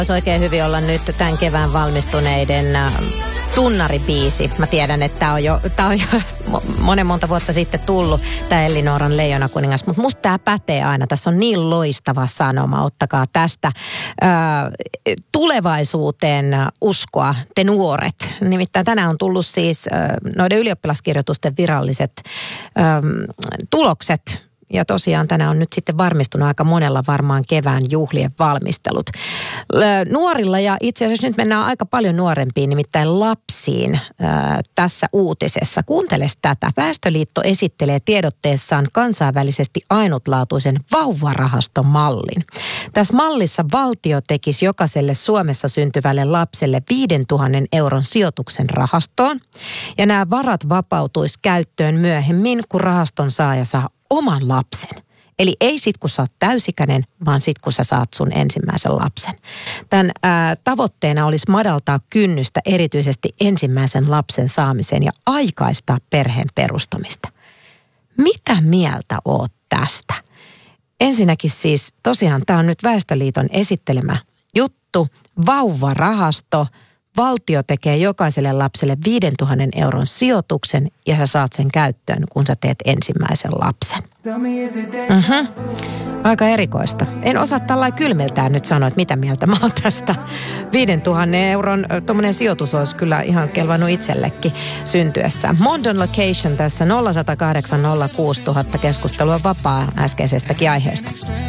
Olisi oikein hyvin olla nyt tämän kevään valmistuneiden tunnaribiisi. Mä tiedän, että tää on jo monta vuotta sitten tullut, tää Ellinoran Leijonakuningas, mutta musta tää pätee aina. Tässä on niin loistava sanoma. Ottakaa tästä tulevaisuuteen uskoa, te nuoret. Nimittäin tänään on tullut siis noiden ylioppilaskirjoitusten viralliset tulokset. Ja tosiaan tänään on nyt sitten varmistunut aika monella varmaan kevään juhlien valmistelut. Nuorilla ja itse asiassa nyt mennään aika paljon nuorempiin, nimittäin lapsiin tässä uutisessa. Kuunteles tätä. Väestöliitto esittelee tiedotteessaan kansainvälisesti ainutlaatuisen vauvarahastomallin. Tässä mallissa valtio tekisi jokaiselle Suomessa syntyvälle lapselle 5 000 euron sijoituksen rahastoon. Ja nämä varat vapautuisi käyttöön myöhemmin, kun rahaston saaja saa oman lapsen. Eli ei sit kun sä oot täysikäinen, vaan sit kun sä saat sun ensimmäisen lapsen. Tämän tavoitteena olisi madaltaa kynnystä erityisesti ensimmäisen lapsen saamiseen ja aikaistaa perheen perustamista. Mitä mieltä oot tästä? Ensinnäkin siis tosiaan tämä on nyt Väestöliiton esittelemä juttu, vauvarahasto. Valtio tekee jokaiselle lapselle 5 000 euron sijoituksen ja sä saat sen käyttöön, kun sä teet ensimmäisen lapsen. Aika erikoista. En osaa tällainen kylmiltään nyt sanoa, että mitä mieltä mä oon tästä. 5 000 euron tommonen sijoitus olisi kyllä ihan kelvannut itsellekin syntyessä. Mondon Location tässä 0806000 keskustelua vapaa äskeisestäkin aiheesta.